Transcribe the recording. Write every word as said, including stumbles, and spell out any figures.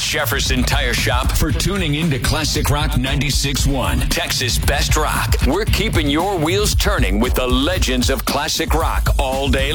Jefferson Tire Shop for tuning in to Classic Rock ninety-six point one, Texas Best Rock. We're keeping your wheels turning with the legends of classic rock all day long.